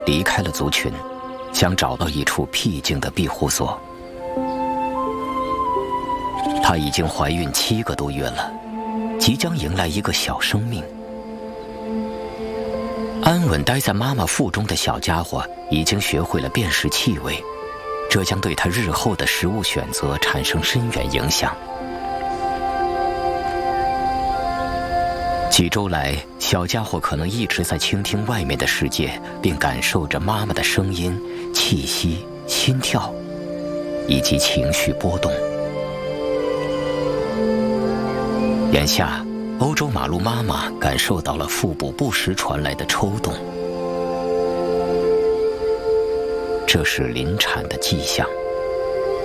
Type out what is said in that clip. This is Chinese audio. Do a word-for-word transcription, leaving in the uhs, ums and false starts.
离开了族群，想找到一处僻静的庇护所。她已经怀孕七个多月了，即将迎来一个小生命。安稳待在妈妈腹中的小家伙已经学会了辨识气味，这将对他日后的食物选择产生深远影响。几周来，小家伙可能一直在倾听外面的世界，并感受着妈妈的声音、气息、心跳，以及情绪波动。眼下，欧洲马路妈妈感受到了腹部不时传来的抽动，这是临产的迹象。